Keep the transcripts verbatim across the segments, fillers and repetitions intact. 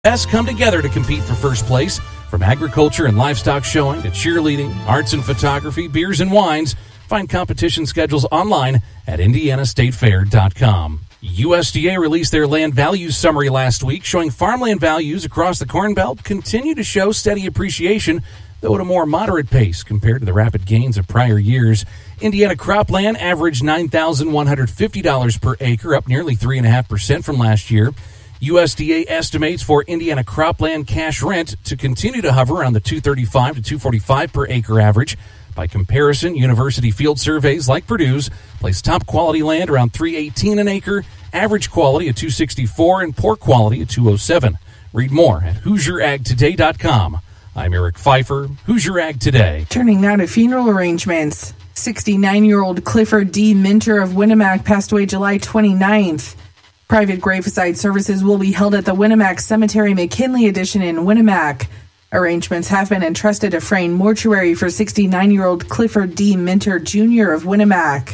S come together to compete for first place. From agriculture and livestock showing to cheerleading, arts and photography, beers and wines. Find competition schedules online at indiana state fair dot com. U S D A released their land values summary last week, showing farmland values across the Corn Belt continue to show steady appreciation, though at a more moderate pace compared to the rapid gains of prior years. Indiana cropland averaged nine thousand one hundred fifty dollars per acre, up nearly three point five percent from last year. U S D A estimates for Indiana cropland cash rent to continue to hover around the two thirty-five to two forty-five per acre average. By comparison, university field surveys like Purdue's place top quality land around three eighteen an acre, average quality at two sixty-four, and poor quality at two oh seven. Read more at hoosier ag today dot com. I'm Eric Pfeiffer, Hoosier Ag Today. Turning now to funeral arrangements. sixty-nine-year-old Clifford D. Minter of Winnemac passed away July twenty-ninth. Private graveside services will be held at the Winnemac Cemetery McKinley Edition in Winnemac. Arrangements have been entrusted to Frayne Mortuary for sixty-nine-year-old Clifford D. Minter Junior of Winnemac.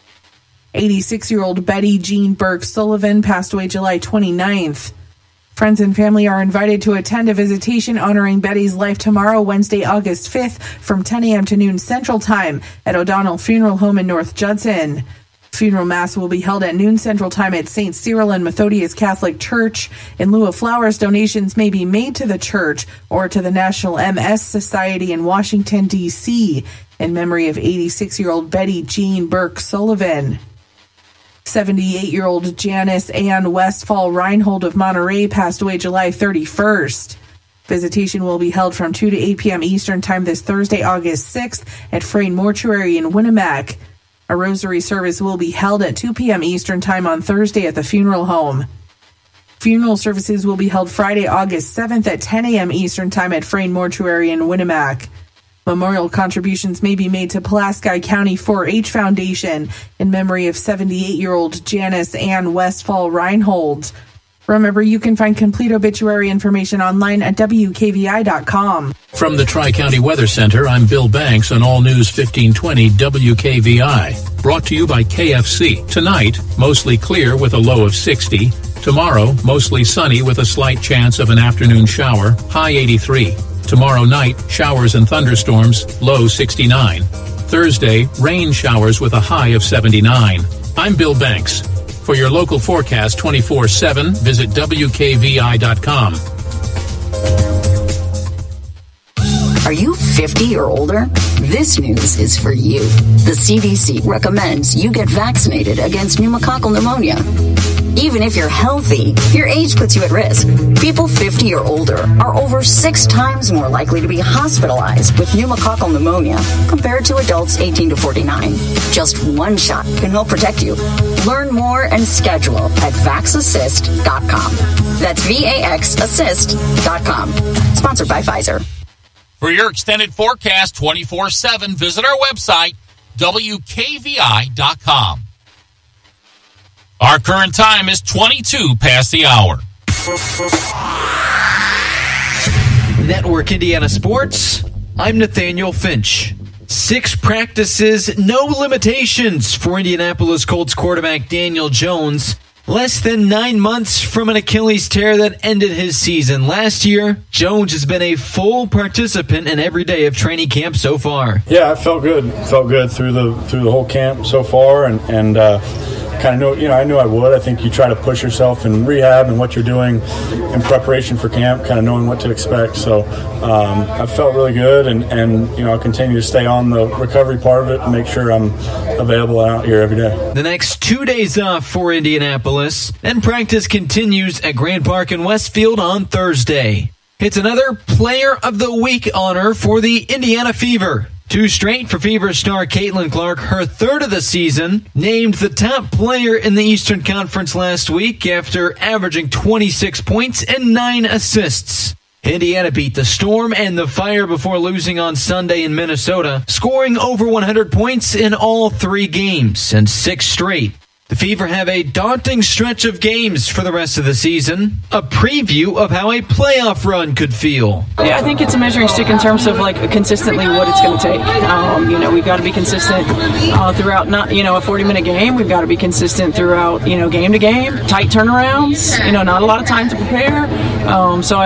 eighty-six-year-old Betty Jean Burke Sullivan passed away July twenty-ninth. Friends and family are invited to attend a visitation honoring Betty's life tomorrow, Wednesday, August fifth, from ten a.m. to noon Central Time at O'Donnell Funeral Home in North Judson. Funeral Mass will be held at noon Central Time at Saint Cyril and Methodius Catholic Church. In lieu of flowers, donations may be made to the church or to the National M S Society in Washington, D C in memory of eighty-six-year-old Betty Jean Burke Sullivan. seventy-eight-year-old Janice Ann Westfall Reinhold of Monterey passed away July thirty-first. Visitation will be held from two to eight p.m. Eastern Time this Thursday, August sixth at Frayne Mortuary in Winnemac. A rosary service will be held at two p.m. Eastern Time on Thursday at the funeral home. Funeral services will be held Friday, August seventh at ten a.m. Eastern Time at Frayne Mortuary in Winnemac. Memorial contributions may be made to Pulaski County four H Foundation in memory of seventy-eight-year-old Janice Ann Westfall Reinhold. Remember, you can find complete obituary information online at W K V I dot com. From the Tri-County Weather Center, I'm Bill Banks on All News fifteen twenty W K V I. Brought to you by K F C. Tonight, mostly clear with a low of sixty. Tomorrow, mostly sunny with a slight chance of an afternoon shower, high eighty-three. Tomorrow night, showers and thunderstorms, low sixty-nine. Thursday, rain showers with a high of seventy-nine. I'm Bill Banks. For your local forecast twenty-four seven, visit W K V I dot com. Are you fifty or older? This news is for you. The C D C recommends you get vaccinated against pneumococcal pneumonia. Even if you're healthy, your age puts you at risk. People fifty or older are over six times more likely to be hospitalized with pneumococcal pneumonia compared to adults eighteen to forty-nine. Just one shot can help protect you. Learn more and schedule at vax assist dot com. That's V A X assist dot com. Sponsored by Pfizer. For your extended forecast twenty-four seven, visit our website, W K V I dot com. Our current time is twenty-two past the hour. Network Indiana Sports, I'm Nathaniel Finch. Six practices, no limitations for Indianapolis Colts quarterback Daniel Jones. Less than nine months from an Achilles tear that ended his season last year, Jones has been a full participant in every day of training camp so far. Yeah, I felt good. Felt good through the through the whole camp so far, and and uh, kind of knew you know I knew I would. I think you try to push yourself in rehab and what you're doing in preparation for camp, kind of knowing what to expect. So um, I felt really good, and and you know I'll continue to stay on the recovery part of it and make sure I'm available out here every day. The next two days off for Indianapolis. And practice continues at Grand Park in Westfield on Thursday. It's another Player of the Week honor for the Indiana Fever. Two straight for Fever star Caitlin Clark, her third of the season, named the top player in the Eastern Conference last week after averaging twenty-six points and nine assists. Indiana beat the Storm and the Fire before losing on Sunday in Minnesota, scoring over one hundred points in all three games and six straight. The Fever have a daunting stretch of games for the rest of the season. A preview of how a playoff run could feel. Yeah, I think it's a measuring stick in terms of like consistently what it's going to take. Um, you know, we've got to be consistent uh, throughout. Not you know a forty-minute game. We've got to be consistent throughout. You know, game to game, tight turnarounds. You know, not a lot of time to prepare. Um, so. I